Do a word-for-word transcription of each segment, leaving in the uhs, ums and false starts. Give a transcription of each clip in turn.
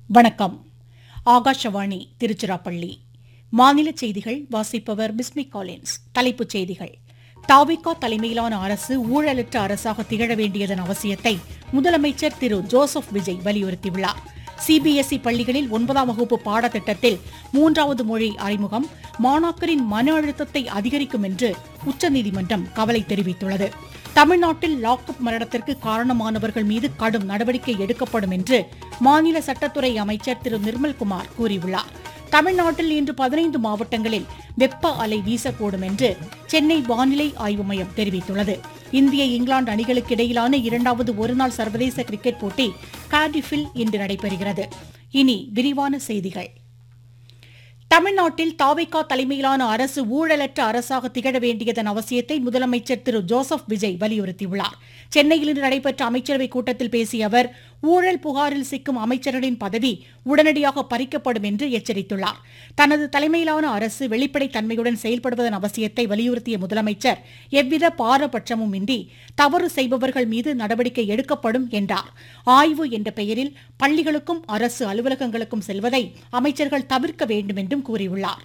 வணக்கம். ஆகாஷவாணி திருச்சிராப்பள்ளி. மாநில செய்திகள் வாசிப்பவர் பிஸ்மி காலின்ஸ். தலைப்புச் செய்திகள். தாவிகா தலைமையிலான அரசு ஊழலற்ற அரசாக திகழ வேண்டியதன் அவசியத்தை முதலமைச்சர் திரு ஜோசப் விஜய் வலியுறுத்தியுள்ளார். சிபிஎஸ்இ பள்ளிகளில் ஒன்பதாம் வகுப்பு பாடத்திட்டத்தில் மூன்றாவது மொழி அறிமுகம் மாணாக்கரின் மன அழுத்தத்தை அதிகரிக்கும் என்று உச்சநீதிமன்றம் கவலை தெரிவித்துள்ளது. தமிழ்நாட்டில் லாக்அப் மரணத்திற்கு காரணமானவர்கள் மீது கடும் நடவடிக்கை எடுக்கப்படும் என்று மாநில சட்டத்துறை அமைச்சர் திரு நிர்மல்குமார் கூறியுள்ளார். தமிழ்நாட்டில் இன்று பதினைந்து மாவட்டங்களில் வெப்ப அலை வீசக்கூடும் என்று சென்னை வானிலை ஆய்வு மையம் தெரிவித்துள்ளது. இந்திய இங்கிலாந்து அணிகளுக்கு இடையிலான இரண்டாவது ஒருநாள் சர்வதேச கிரிக்கெட் போட்டி கார்டிஃபில் இன்று நடைபெறுகிறது. இனி விரிவான செய்திகள். தமிழ்நாட்டில் தாவிகா தலைமையிலான அரசு ஊழலற்ற அரசாக திகழ வேண்டியதன் அவசியத்தை முதலமைச்சர் திரு ஜோசப் விஜய் வலியுறுத்தியுள்ளார். சென்னையில் இன்று நடைபெற்ற அமைச்சரவைக் கூட்டத்தில் பேசிய அவர் ஊழல் புகாரில் சிக்கும் அமைச்சர்களின் பதவி உடனடியாக பறிக்கப்படும் என்று எச்சரித்துள்ளார். தனது தலைமையிலான அரசு வெளிப்படைத் தன்மையுடன் செயல்படுவதன் அவசியத்தை வலியுறுத்திய முதலமைச்சர் எவ்வித பாரபட்சமும் இன்றி தவறு செய்பவர்கள் மீது நடவடிக்கை எடுக்கப்படும் என்றார். ஆய்வு என்ற பெயரில் பள்ளிகளுக்கும் அரசு அலுவலகங்களுக்கும் செல்வதை அமைச்சர்கள் தவிர்க்க வேண்டும் என்றும் கூறியுள்ளார்.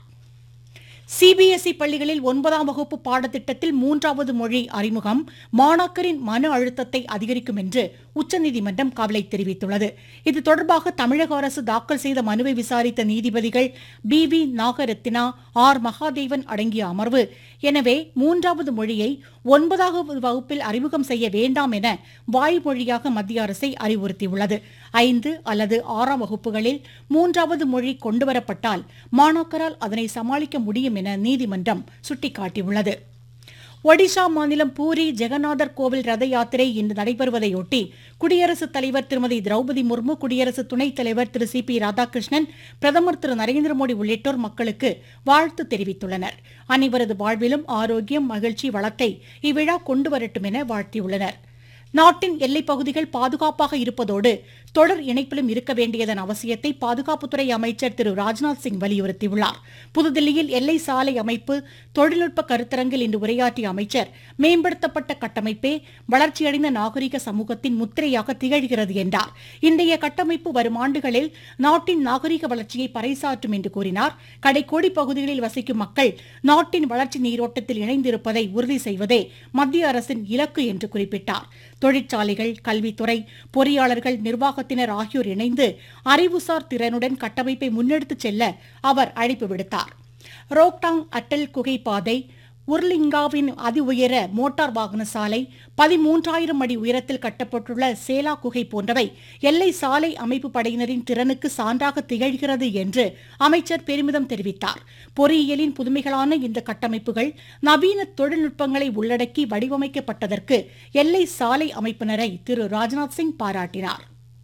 சிபிஎஸ்இ பள்ளிகளில் ஒன்பதாம் வகுப்பு பாடத்திட்டத்தில் மூன்றாவது மொழி அறிமுகம் மாணாக்கரின் மன அழுத்தத்தை அதிகரிக்கும் என்று உச்சநீதிமன்றம் கவலை தெரிவித்துள்ளது. இது தொடர்பாக தமிழக அரசு தாக்கல் செய்த மனுவை விசாரித்த நீதிபதிகள் P V Nagarathna, R Mahadevan அடங்கிய அமர்வு, எனவே மூன்றாவது மொழியை ஒன்பதாவது வகுப்பில் அறிமுகம் செய்ய வேண்டாம் என வாய்மொழியாக மத்திய அரசை அறிவுறுத்தியுள்ளது. ஐந்து அல்லது ஆறாம் வகுப்புகளில் மூன்றாவது மொழி கொண்டுவரப்பட்டால் மாணாக்கரால் அதனை சமாளிக்க முடியும் என நீதிமன்றம் சுட்டிக்காட்டியுள்ளது. ஒடிஷா மாநிலம் பூரி ஜெகநாதர் கோவில் ரத யாத்திரை இன்று நடைபெறுவதையொட்டி குடியரசுத் தலைவர் திருமதி திரௌபதி முர்மு, குடியரசு துணைத் தலைவர் திரு சி பி ராதாகிருஷ்ணன், பிரதமர் திரு நரேந்திர மோடி உள்ளிட்டோர் மக்களுக்கு வாழ்த்து தெரிவித்துள்ளனர். அனைவரது வாழ்விலும் ஆரோக்கியம், மகிழ்ச்சி, வளத்தை இவ்விழா கொண்டுவரட்டும் என வாழ்த்தியுள்ளனர். நாட்டின் எல்லைப் பகுதிகள் பாதுகாப்பாக இருப்பதோடு தொடர் இணைப்பிலும் இருக்க வேண்டியதன் அவசியத்தை பாதுகாப்புத்துறை அமைச்சர் திரு ராஜ்நாத் சிங் வலியுறுத்தியுள்ளார். புதுதில்லியில் எல்லை சாலை அமைப்பு தொழில்நுட்ப கருத்தரங்கில் இன்று உரையாற்றிய அமைச்சர் மேம்படுத்தப்பட்ட கட்டமைப்பே வளர்ச்சியடைந்த நாகரிக சமூகத்தின் முத்திரையாக திகழ்கிறது என்றார். இன்றைய கட்டமைப்பு வரும் ஆண்டுகளில் நாட்டின் நாகரிக வளர்ச்சியை பறைசாற்றும் என்று கூறினார். கடைக்கோடி பகுதிகளில் வசிக்கும் மக்கள் நாட்டின் வளர்ச்சி நீரோட்டத்தில் இணைந்திருப்பதை உறுதி செய்வதே மத்திய அரசின் இலக்கு என்று குறிப்பிட்டார். தொழிற்சாலைகள், கல்வித்துறை, பொறியாளர்கள், நிர்வாகத்தினர் ஆகியோர் இணைந்து அறிவுசார் திறனுடன் கட்டமைப்பை முன்னெடுத்துச் செல்ல அவர் அழைப்பு விடுத்தார். ரோக்டாங் அட்டல் குகை பாதை, உர்லிங்காவின் அதி உயர மோட்டார் வாகன சாலை, பதிமூன்றாயிரம் அடி உயரத்தில் கட்டப்பட்டுள்ள சேலா குகை போன்றவை எல்லை சாலை அமைப்பு படையினரின் திறனுக்கு சான்றாக திகழ்கிறது என்று அமைச்சர் பெருமிதம் தெரிவித்தார். பொறியியலின் புதுமைகளான இந்த கட்டமைப்புகள் நவீன தொழில்நுட்பங்களை உள்ளடக்கி வடிவமைக்கப்பட்டதற்கு எல்லை சாலை அமைப்பினரை திரு ராஜ்நாத் சிங் பாராட்டினார்.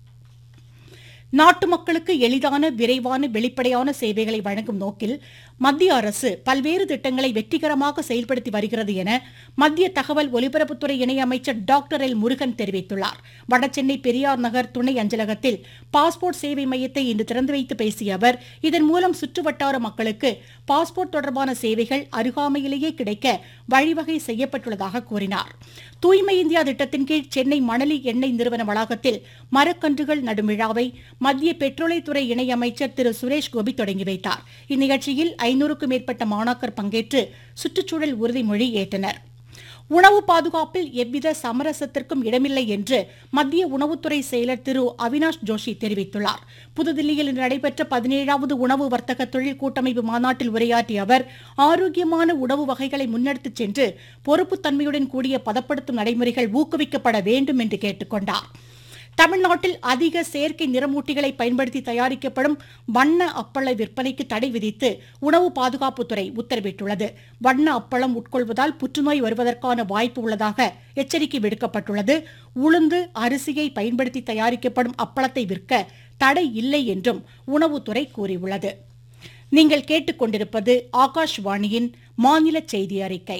நாட்டு மக்களுக்கு எளிதான, விரைவான, வெளிப்படையான சேவைகளை வழங்கும் நோக்கில் மத்திய அரசு பல்வேறு திட்டங்களை வெற்றிகரமாக செயல்படுத்தி வருகிறது என மத்திய தகவல் ஒலிபரப்புத்துறை இணையமைச்சர் டாக்டர் எல் முருகன் தெரிவித்துள்ளார். வடசென்னை பெரியார் நகர் துணை அஞ்சலகத்தில் பாஸ்போர்ட் சேவை மையத்தை இன்று திறந்து வைத்து பேசிய அவர் இதன் மூலம் சுற்றுவட்டார மக்களுக்கு பாஸ்போர்ட் தொடர்பான சேவைகள் அருகாமையிலேயே கிடைக்க வழிவகை செய்யப்பட்டுள்ளதாக கூறினார். தூய்மை இந்தியா திட்டத்தின் கீழ் சென்னை மணலி எண்ணெய் நிறுவன வளாகத்தில் மரக்கன்றுகள் நடும் விழாவை மத்திய பெட்ரோலியத்துறை இணையமைச்சர் திரு சுரேஷ் கோபி தொடங்கி வைத்தார். இந்நிகழ்ச்சியில் ஐநூறுக்கும் மேற்பட்ட மாணாக்கர் பங்கேற்று சுற்றுச்சூழல் உறுதிமொழி ஏற்றனர். உணவு பாதுகாப்பில் எவ்வித சமரசத்திற்கும் இடமில்லை என்று மத்திய உணவுத்துறை செயலர் திரு அவினாஷ் ஜோஷி தெரிவித்துள்ளார். புதுதில்லியில் இன்று நடைபெற்ற பதினேழாவது உணவு வர்த்தக தொழில் கூட்டமைப்பு மாநாட்டில் உரையாற்றிய அவர் ஆரோக்கியமான உணவு வகைகளை முன்னெடுத்துச் சென்று பொறுப்புத்தன்மையுடன் கூடிய பதப்படுத்தும் நடைமுறைகள் ஊக்குவிக்கப்பட வேண்டும் என்று கேட்டுக் கொண்டார். தமிழ்நாட்டில் அதிக செயற்கை நிறமூட்டிகளை பயன்படுத்தி தயாரிக்கப்படும் வண்ண அப்பள விற்பனைக்கு தடை விதித்து உணவு பாதுகாப்புத்துறை உத்தரவிட்டுள்ளது. வண்ண அப்பளம் உட்கொள்வதால் புற்றுநோய் வருவதற்கான வாய்ப்பு உள்ளதாக எச்சரிக்கை விடுக்கப்பட்டுள்ளது. உளுந்து, அரிசியை பயன்படுத்தி தயாரிக்கப்படும் அப்பளத்தை விற்க தடை இல்லை என்றும் உணவுத்துறை கூறியுள்ளது. நீங்கள் கேட்டுக்கொண்டிருப்பது ஆகாஷ்வாணியின் மாநில செய்தி அறிக்கை.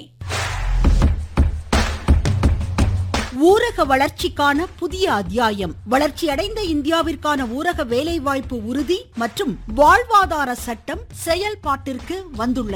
ஊரக வளர்ச்சிக்கான புதிய அத்தியாயம். வளர்ச்சியடைந்த இந்தியாவிற்கான ஊரக வேலைவாய்ப்பு உறுதி மற்றும் வாழ்வாதார சட்டம் செயல்பாட்டிற்கு வந்துள்ளது.